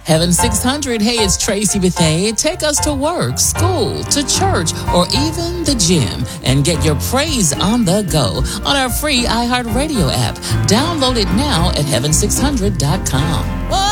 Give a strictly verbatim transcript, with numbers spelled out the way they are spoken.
Heaven six hundred, hey, it's Tracy Bethea. Take us to work, school, to church, or even the gym and get your praise on the go on our free iHeartRadio app. Download it now at heaven six hundred dot com.